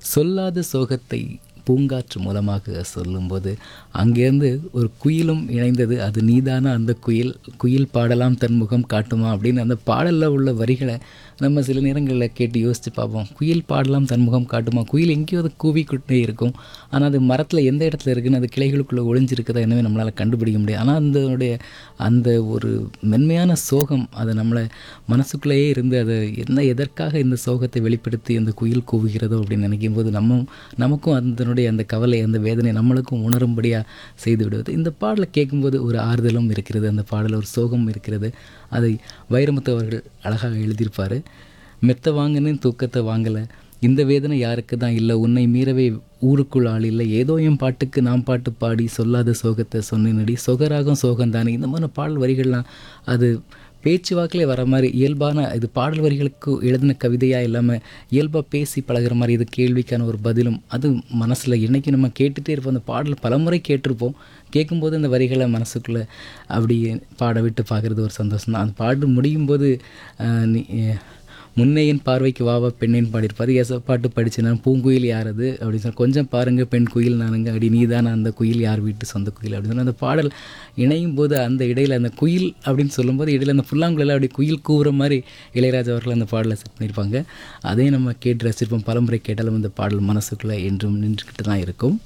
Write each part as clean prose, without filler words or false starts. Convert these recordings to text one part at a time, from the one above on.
சொல்லாத சோகத்தை பூங்காற்று மூலமாக சொல்லும்போது அங்கேருந்து ஒரு குயிலும் இணைந்தது. அது நீதானா அந்த குயில், குயில் பாடலாம் தன் முகம் காட்டுமா அப்படின்னு அந்த பாடலில் உள்ள வரிகளை நம்ம சில நேரங்களில் கேட்டு யோசித்து பார்ப்போம். குயில் பாடலாம் தன் முகம் காட்டுமா, குயில் எங்கேயோ அது கூவிக்கிட்டே இருக்கும். ஆனால் அது மரத்தில் எந்த இடத்துல இருக்குன்னு அது கிளைகளுக்குள்ளே ஒளிஞ்சிருக்குதா என்னவே நம்மளால் கண்டுபிடிக்க முடியாது. ஆனால் அந்த ஒரு மென்மையான சோகம் அதை நம்மளை மனசுக்குள்ளேயே இருந்து அதை எதற்காக இந்த சோகத்தை வெளிப்படுத்தி அந்த குயில் கூவுகிறதோ அப்படின்னு நினைக்கும் போது நமக்கும் அந்த கவலை, அந்த வேதனை நம்மளுக்கும் உணரும்படியாக செய்து விடுவது. இந்த பாடலை கேட்கும்போது ஒரு ஆறுதலும் இருக்கிறது, அந்த பாடலில் ஒரு சோகம் இருக்கிறது. அதை வைரமுத்து அவர்கள் அழகாக எழுதியிருப்பார். மெத்த வாங்கினேன் தூக்கத்தை வாங்கலை, இந்த வேதனை யாருக்கு தான் இல்லை, உன்னை மீறவே ஊருக்குள் ஆள் இல்லை, ஏதோ என் பாட்டுக்கு நாம் பாட்டு பாடி சொல்லாத சோகத்தை சொன்னேனடி, சொகராகம் சோகந்தானே. இந்த மாதிரி பாடல் வரிகள்லாம் அது பேச்சு வாக்கிலே வர மாதிரி இயல்பான, இது பாடல் வரிகளுக்கு எழுதின கவிதையாக இல்லாமல் இயல்பாக பேசி பழகிற மாதிரி, இது கேள்விக்கான ஒரு பதிலும். அது மனசில் என்றைக்கு நம்ம கேட்டுகிட்டே இருப்போம். அந்த பாடல் பலமுறை கேட்டிருப்போம். கேட்கும்போது அந்த வரிகளை மனசுக்குள்ளே அப்படி பாட விட்டு பார்க்குறது ஒரு சந்தோஷம் தான். அந்த பாட்டு முடியும் போது நீ முன்னே என் பார்வைக்கு வாவா பெண்ணேன்னு பாடியிருப்பார். பாட்டு படிச்சுனா பூங்குயில் யார் அது அப்படின்னு சொன்னால், கொஞ்சம் பாருங்கள் பெண் குயில் நானுங்க, அப்படி நீ தான் அந்த குயில் யார் வீட்டு சொந்த குயில் அப்படின்னு சொன்னால், அந்த பாடல் இணையும் போது அந்த இடையில் அந்த குயில் அப்படின்னு சொல்லும்போது இடையில் அந்த புல்லாங்குழல அப்படி குயில் கூவுற மாதிரி இளையராஜா அவர்கள் அந்த பாடலை செட் பண்ணியிருப்பாங்க. அதையும் நம்ம கேட்டு ரசிப்போம். பலமுறை கேட்டாலும் அந்த பாடல் மனசுக்குள்ளே என்றும் நின்றுக்கிட்டு தான் இருக்கும்.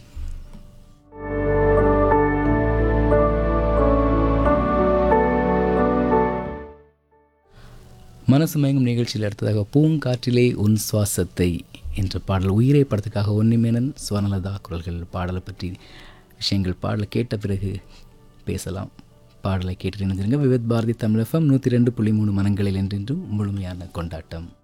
மனசு மயங்கும் நிகழ்ச்சியில் அடுத்ததாக பூங்காற்றிலே உன் சுவாசத்தை என்ற பாடல், உயிரே படத்துக்காக உன்னிமேனன் சுவர்ணலதா குரல்கள். பாடலை பற்றி விஷயங்கள் பாடலை கேட்ட பிறகு பேசலாம். பாடலை கேட்டு நினைஞ்சிருங்க. விவேத் பாரதி தமிழ் FM 102.3 மனங்களில் என்றென்றும் முழுமையான கொண்டாட்டம்.